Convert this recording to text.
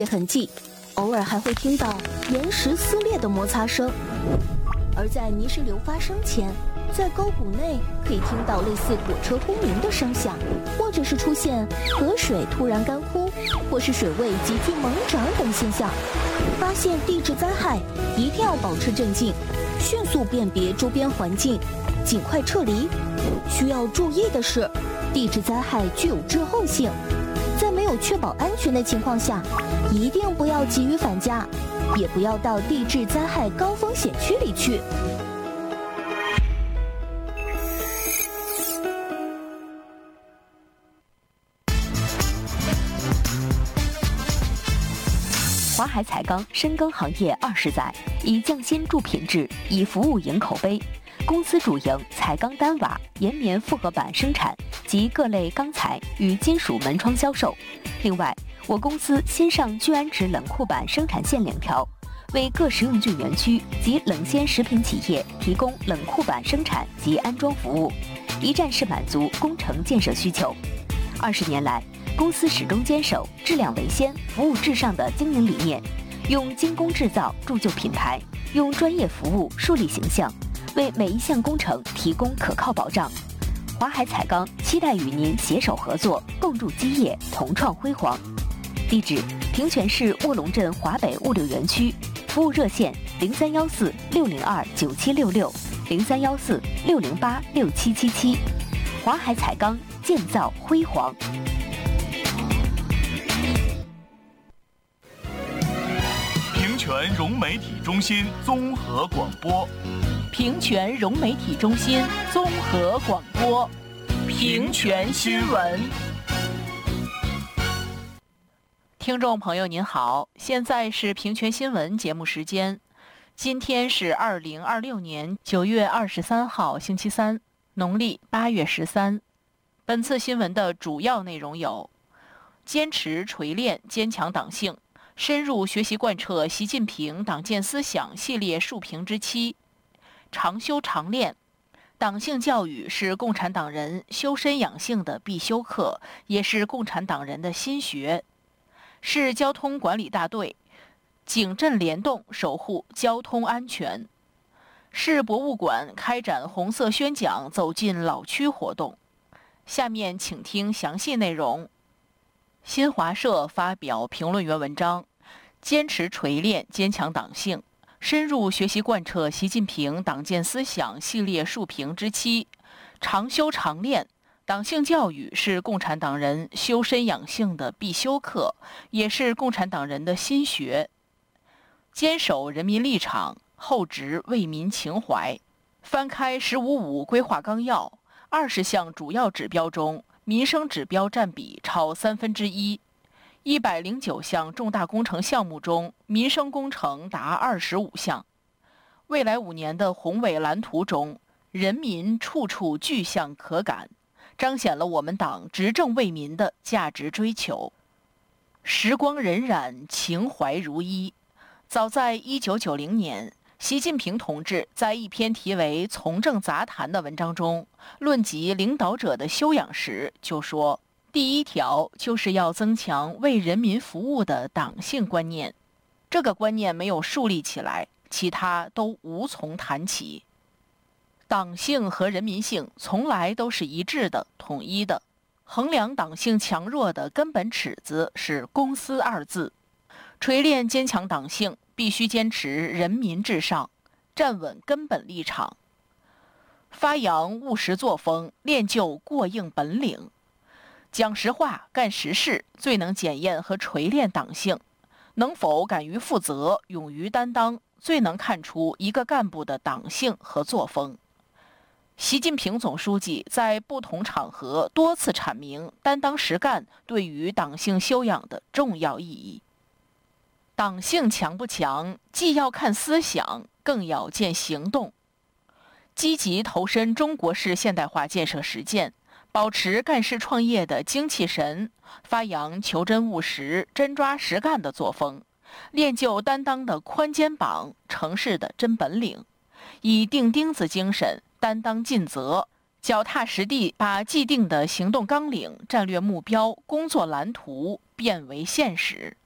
痕迹，偶尔还会听到岩石撕裂的摩擦声。而在泥石流发生前，在沟谷内可以听到类似火车轰鸣的声响，或者是出现河水突然干枯，或是水位急剧猛涨等现象。发现地质灾害，一定要保持镇静，迅速辨别周边环境，尽快撤离。需要注意的是，地质灾害具有滞后性，在没有确保安全的情况下，一定不要急于返家，也不要到地质灾害高风险区里去。 华海彩钢深耕行业20载，以匠心助品质，以服务赢口碑。公司主营彩钢单瓦、岩棉复合板生产及各类钢材与金属门窗销售。另外，我公司新上聚氨酯冷库板生产线2条，为各食用菌园区及冷鲜食品企业提供冷库板生产及安装服务，一站式满足工程建设需求。20年来，公司始终坚守质量为先、服务至上的经营理念，用精工制造铸就品牌，用专业服务树立形象，为每一项工程提供可靠保障。华海彩钢期待与您携手合作，共筑基业，同创辉煌。地址：平泉市卧龙镇华北物流园区，服务热线0314-602-9766，0314-608-6777。华海彩钢，建造辉煌。 平泉融媒体中心综合广播， 平泉融媒体中心综合广播，平泉新闻。听众朋友您好，现在是平泉新闻节目时间。今天是2026年9月23号星期三，农历8月13。本次新闻的主要内容有：坚持锤炼坚强党性，深入学习贯彻习近平党建思想系列树平之期，常修常练。党性教育是共产党人修身养性的必修课，也是共产党人的心学。市交通管理大队警镇联动守护交通安全。市博物馆开展红色宣讲走进老区活动。下面请听详细内容。新华社发表评论员文章：坚持锤炼坚强党性，深入学习贯彻习近平党建思想系列树平之期，常修常练。党性教育是共产党人修身养性的必修课，也是共产党人的心学。坚守人民立场，厚植为民情怀。翻开“十五五”规划纲要，20项主要指标中，民生指标占比超1/3，109项重大工程项目中，民生工程达25项。未来5年的宏伟蓝图中，人民处处具象可感，彰显了我们党执政为民的价值追求。时光荏苒，情怀如一。早在1990年，习近平同志在一篇题为《从政杂谈》的文章中，论及领导者的修养时就说，第一条就是要增强为人民服务的党性观念。这个观念没有树立起来，其他都无从谈起。党性和人民性从来都是一致的、统一的。衡量党性强弱的根本尺子是公私2字。锤炼坚强党性，必须坚持人民至上，站稳根本立场，发扬务实作风，练就过硬本领。讲实话，干实事，最能检验和锤炼党性。能否敢于负责、勇于担当，最能看出一个干部的党性和作风。习近平总书记在不同场合多次阐明担当实干对于党性修养的重要意义。党性强不强，既要看思想，更要见行动。积极投身中国式现代化建设实践，保持干事创业的精气神，发扬求真务实、真抓实干的作风，练就担当的宽肩膀、成事的真本领，以钉钉子精神担当尽责，脚踏实地把既定的行动纲领、战略目标、工作蓝图变为现实。